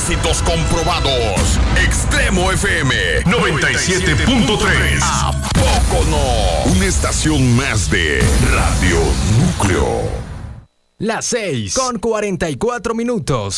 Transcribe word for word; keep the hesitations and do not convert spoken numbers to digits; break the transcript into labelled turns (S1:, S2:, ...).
S1: Éxitos comprobados. Extremo F M noventa y siete punto tres. ¿A poco no? Una estación más de Radio Núcleo.
S2: Las seis con cuarenta y cuatro minutos.